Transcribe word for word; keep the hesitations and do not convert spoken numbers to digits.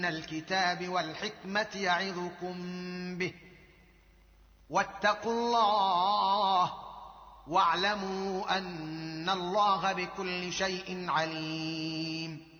من الكتاب والحكمة يعظكم به واتقوا الله واعلموا أن الله بكل شيء عليم